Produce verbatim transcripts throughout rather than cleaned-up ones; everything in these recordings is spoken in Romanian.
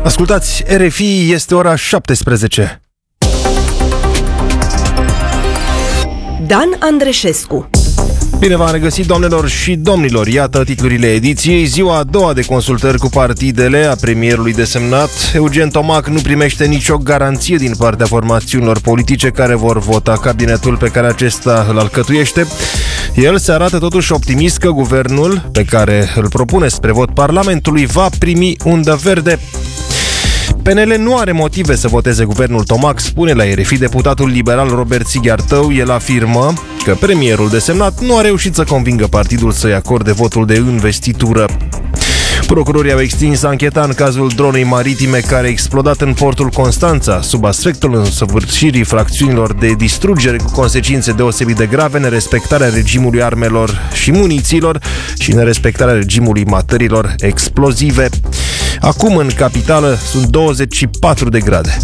Ascultați, R F I, este ora șaptesprezece. Dan Andreșescu. Bine v-am regăsit, doamnelor și domnilor. Iată titlurile ediției. Ziua a doua de consultări cu partidele a premierului desemnat. Eugen Tomac nu primește nicio garanție din partea formațiunilor politice care vor vota cabinetul pe care acesta îl alcătuiește. El se arată totuși optimist că guvernul pe care îl propune spre vot Parlamentului va primi undă verde. P N L nu are motive să voteze guvernul Tomac, spune la R F I deputatul liberal Robert Sighiartău. El afirmă că premierul desemnat nu a reușit să convingă partidul să-i acorde votul de investitură. Procurorii au extins ancheta în cazul dronei maritime care a explodat în portul Constanța, sub aspectul însăvârșirii fracțiunilor de distrugere cu consecințe deosebit de grave, nerespectarea regimului armelor și munițiilor și nerespectarea regimului materiilor explozive. Acum în capitală sunt douăzeci și patru de grade.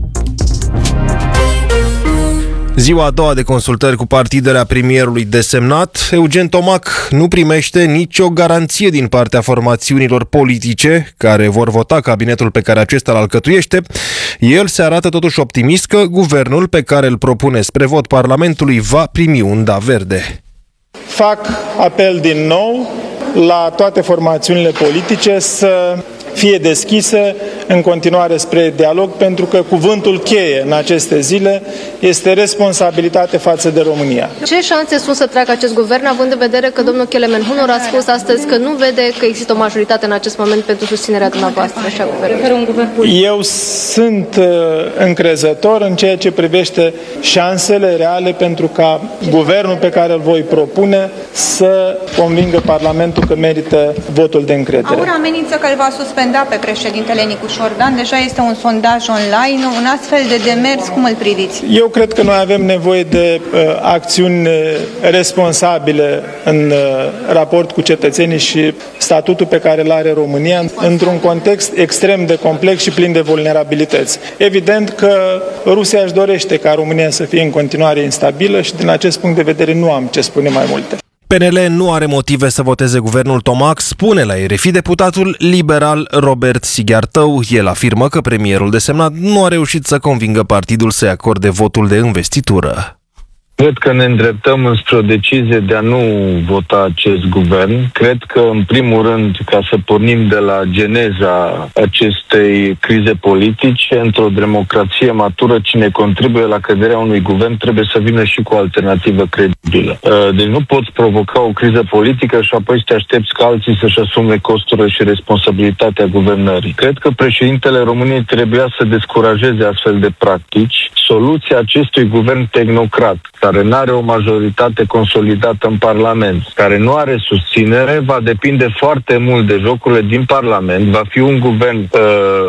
Ziua a doua de consultări cu partidele a premierului desemnat. Eugen Tomac nu primește nicio garanție din partea formațiunilor politice care vor vota cabinetul pe care acesta îl alcătuiește. El se arată totuși optimist că guvernul pe care îl propune spre vot Parlamentului va primi unda verde. Fac apel din nou la toate formațiunile politice să fie deschise în continuare spre dialog, pentru că cuvântul cheie în aceste zile este responsabilitate față de România. Ce șanse sunt să treacă acest guvern, având în vedere că domnul Kelemen Hunor a spus astăzi că nu vede că există o majoritate în acest moment pentru susținerea dumneavoastră și a guvernului? Eu sunt încrezător în ceea ce privește șansele reale pentru ca guvernul pe care îl voi propune să convingă Parlamentul că merită votul de încredere. Aur amenință că îl va suspenda pe președintele Nicu Șordan. Deja este un sondaj online. Un astfel de demers, cum îl priviți? Eu cred că noi avem nevoie de uh, acțiuni responsabile în uh, raport cu cetățenii și statutul pe care îl are România într-un context extrem de complex și plin de vulnerabilități. Evident că Rusia își dorește ca România să fie în continuare instabilă și din acest punct de vedere nu am ce spune mai multe. P N L nu are motive să voteze guvernul Tomac, spune la R F I deputatul liberal Robert Sighiartău. El afirmă că premierul desemnat nu a reușit să convingă partidul să-i acorde votul de investitură. Cred că ne îndreptăm înspre o decizie de a nu vota acest guvern. Cred că, în primul rând, ca să pornim de la geneza acestei crize politice, într-o democrație matură, cine contribuie la căderea unui guvern trebuie să vină și cu o alternativă credibilă. Deci nu poți provoca o criză politică și apoi să te aștepți ca alții să-și asume costurile și responsabilitatea guvernării. Cred că președintele României trebuia să descurajeze astfel de practici. Soluția acestui guvern tehnocrat, care nu are o majoritate consolidată în Parlament, care nu are susținere, va depinde foarte mult de jocurile din Parlament. Va fi un guvern uh,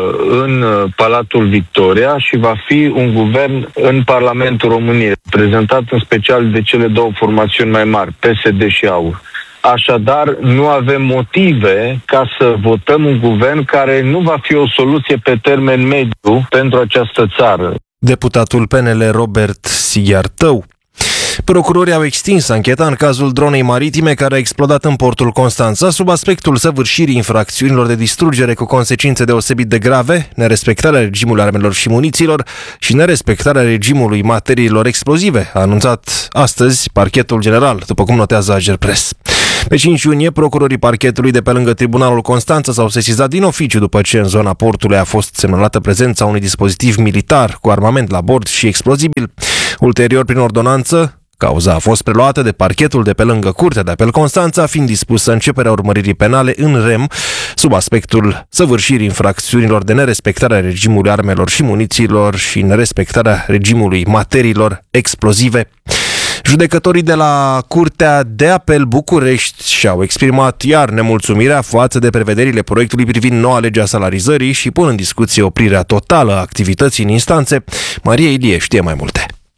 în Palatul Victoria și va fi un guvern în Parlamentul României, prezentat în special de cele două formațiuni mai mari, P S D și AUR. Așadar, nu avem motive ca să votăm un guvern care nu va fi o soluție pe termen mediu pentru această țară. Deputatul P N L Robert Sighiartău. Procurorii au extins ancheta în cazul dronei maritime care a explodat în portul Constanța sub aspectul săvârșirii infracțiunilor de distrugere cu consecințe deosebit de grave, nerespectarea regimului armelor și munițiilor și nerespectarea regimului materiilor explozive, a anunțat astăzi Parchetul General, după cum notează Agerpres. Pe cinci iunie, procurorii parchetului de pe lângă Tribunalul Constanța s-au sesizat din oficiu după ce în zona portului a fost semnalată prezența unui dispozitiv militar cu armament la bord și explozibil. Ulterior, prin ordonanță, cauza a fost preluată de parchetul de pe lângă Curtea de Apel Constanța, fiind dispusă începerea urmăririi penale în rem, sub aspectul săvârșirii infracțiunilor de nerespectare a regimului armelor și munițiilor și nerespectarea regimului materiilor explozive. Judecătorii de la Curtea de Apel București și-au exprimat iar nemulțumirea față de prevederile proiectului privind noua lege a salarizării și pun în discuție oprirea totală a activității în instanțe. Maria Ilie știe mai multe.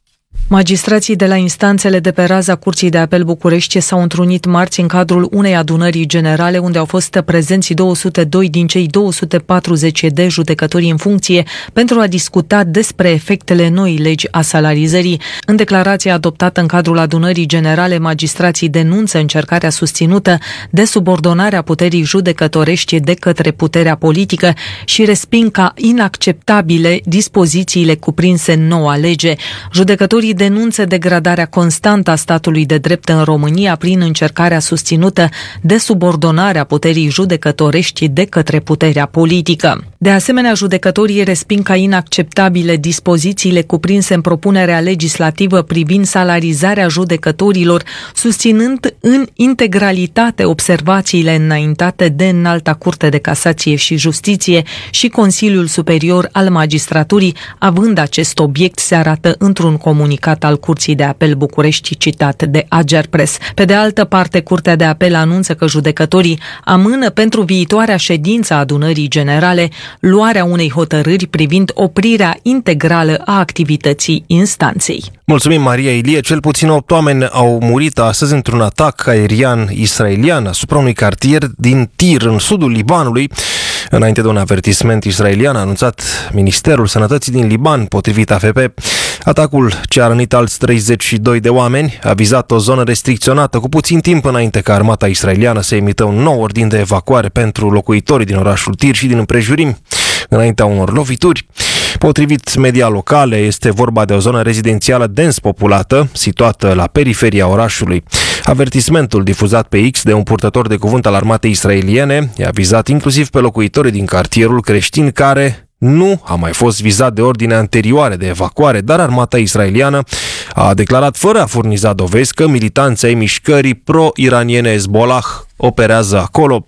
Magistrații de la instanțele de pe raza Curții de Apel București s-au întrunit marți în cadrul unei adunări generale unde au fost prezenți două sute doi din cei două sute patruzeci de judecători în funcție pentru a discuta despre efectele noii legi a salarizării. În declarația adoptată în cadrul adunării generale, magistrații denunță încercarea susținută de subordonarea puterii judecătorești de către puterea politică și resping ca inacceptabile dispozițiile cuprinse în noua lege. Judecătorii denunță degradarea constantă a statului de drept în România prin încercarea susținută de subordonarea puterii judecătorești de către puterea politică. De asemenea, judecătorii resping ca inacceptabile dispozițiile cuprinse în propunerea legislativă privind salarizarea judecătorilor, susținând în integralitate observațiile înaintate de Înalta Curte de Casație și Justiție și Consiliul Superior al Magistraturii, având acest obiect, se arată într-un comunicat al Curții de Apel București citat de Agerpres. Pe de altă parte, Curtea de Apel anunță că judecătorii amână pentru viitoarea ședință a adunării generale luarea unei hotărâri privind oprirea integrală a activității instanței. Mulțumim, Maria Ilie. Cel puțin opt oameni au murit astăzi într-un atac aerian israelian asupra unui cartier din Tir, în sudul Libanului. Înainte de un avertisment israelian, a anunțat Ministerul Sănătății din Liban, potrivit A F P. Atacul, ce a rănit alți treizeci și doi de oameni, a vizat o zonă restricționată cu puțin timp înainte ca armata israeliană să emită un nou ordin de evacuare pentru locuitorii din orașul Tir și din împrejurimi, înaintea unor lovituri. Potrivit media locale, este vorba de o zonă rezidențială dens populată, situată la periferia orașului. Avertismentul difuzat pe X de un purtător de cuvânt al armatei israeliene i-a vizat inclusiv pe locuitorii din cartierul creștin, care nu a mai fost vizat de ordine anterioare de evacuare, dar armata israeliană a declarat fără a furniza dovezi că militanții ai mișcării pro-iraniene Hezbollah operează acolo.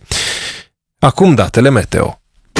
Acum datele meteo.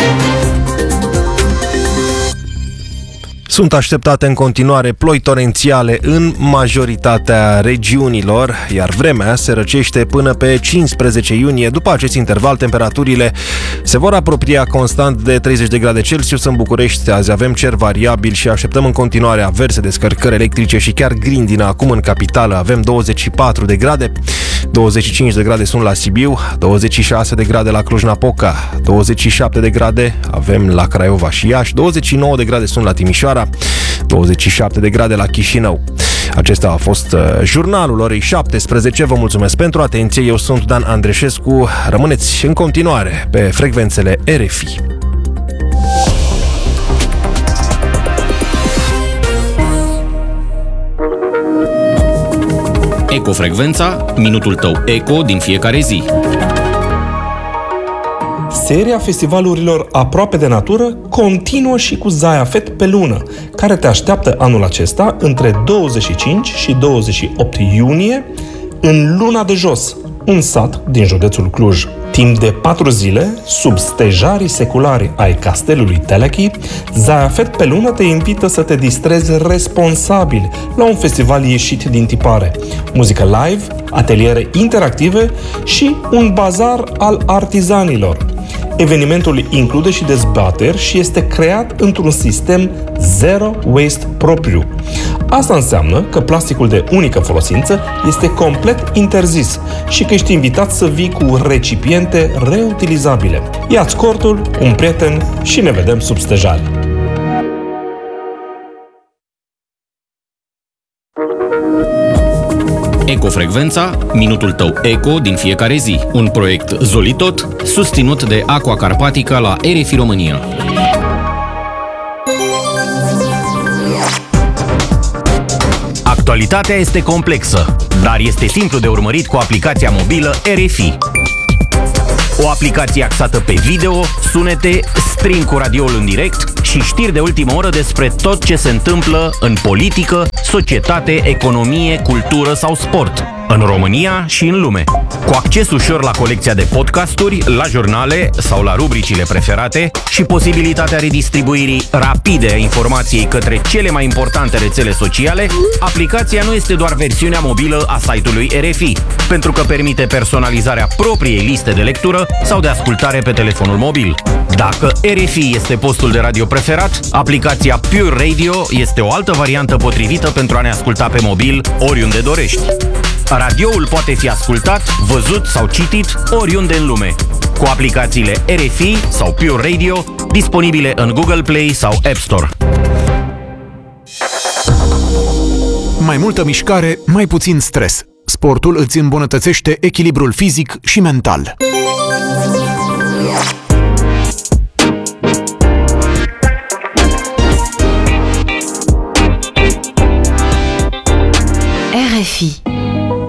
Sunt așteptate în continuare ploi torențiale în majoritatea regiunilor, iar vremea se răcește până pe cincisprezece iunie. După acest interval, temperaturile se vor apropia constant de treizeci de grade Celsius în București. Azi avem cer variabil și așteptăm în continuare averse descărcări electrice și chiar grindină. Acum în capitală avem douăzeci și patru de grade, douăzeci și cinci de grade sunt la Sibiu, douăzeci și șase de grade la Cluj-Napoca, douăzeci și șapte de grade avem la Craiova și Iași, douăzeci și nouă de grade sunt la Timișoara, douăzeci și șapte de grade la Chișinău. Acesta a fost jurnalul orei șaptesprezece. Vă mulțumesc pentru atenție. Eu sunt Dan Andreșescu. Rămâneți în continuare pe frecvențele R F I. Ecofrecvența, minutul tău eco din fiecare zi. Seria festivalurilor aproape de natură continuă și cu Zayafet pe lună, care te așteaptă anul acesta între douăzeci și cinci și douăzeci și opt iunie în Luna de Jos, un sat din județul Cluj. Timp de patru zile, sub stejarii seculari ai castelului Telechi, Zayafet pe lună te invită să te distrezi responsabil la un festival ieșit din tipare, muzică live, ateliere interactive și un bazar al artizanilor. Evenimentul include și dezbateri și este creat într-un sistem zero waste propriu. Asta înseamnă că plasticul de unică folosință este complet interzis și că ești invitat să vii cu recipiente reutilizabile. Ia-ți cortul, un prieten și ne vedem sub stejari. Ecofrecvența, minutul tău eco din fiecare zi. Un proiect Zolitot, susținut de Aqua Carpatica la R F I România. Actualitatea este complexă, dar este simplu de urmărit cu aplicația mobilă R F I. O aplicație axată pe video, sunete, stream cu radioul în direct și știri de ultimă oră despre tot ce se întâmplă în politică, societate, economie, cultură sau sport. în România și în lume. Cu acces ușor la colecția de podcasturi, la jurnale sau la rubricile preferate și posibilitatea redistribuirii rapide a informației către cele mai importante rețele sociale, aplicația nu este doar versiunea mobilă a site-ului R F I, pentru că permite personalizarea propriei liste de lectură sau de ascultare pe telefonul mobil. Dacă R F I este postul de radio preferat, aplicația Pure Radio este o altă variantă potrivită pentru a ne asculta pe mobil oriunde dorești. Radioul poate fi ascultat, văzut sau citit oriunde în lume, cu aplicațiile R F I sau Pure Radio disponibile în Google Play sau App Store. Mai multă mișcare, mai puțin stres. Sportul îți îmbunătățește echilibrul fizic și mental. R F I